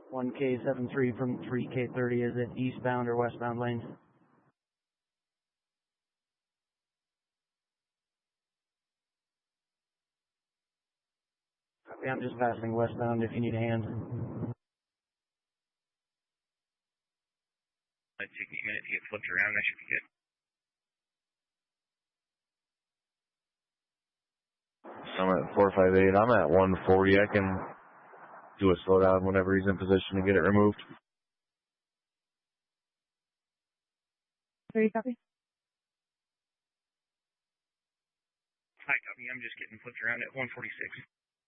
1K73 from 3K30, is it eastbound or westbound lanes? Copy, I'm just passing westbound if you need a hand. Might take me a minute to get flipped around, that should be good. I'm at 458. I'm at 140. I can do a slowdown whenever he's in position to get it removed. 3, copy. Hi, copy. I'm just getting flipped around at 146.